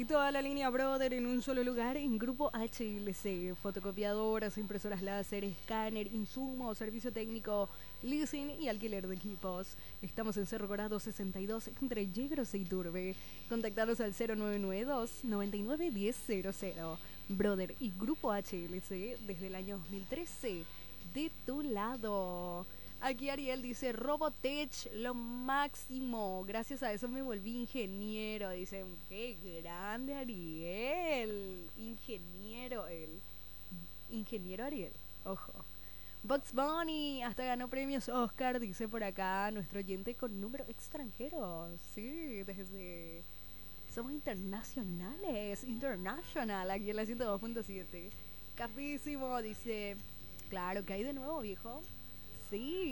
Toda la línea Brother en un solo lugar en Grupo HLC. Fotocopiadoras, impresoras láser, escáner, insumos, servicio técnico, leasing y alquiler de equipos. Estamos en Cerro Corado 62 entre Yegros e Iturbe. Contactaros al 0992 99 1000. Brother y Grupo HLC desde el año 2013. De tu lado. Aquí Ariel dice, Robotech, lo máximo. Gracias a eso me volví ingeniero. Dice, qué grande Ariel. Ingeniero él. Ingeniero Ariel, ojo. Bugs Bunny, hasta ganó premios Oscar, dice por acá nuestro oyente con número extranjero. Sí, desde... Somos internacionales, international, aquí en la 102.7. Capísimo, dice, claro, que hay de nuevo, viejo. Sí.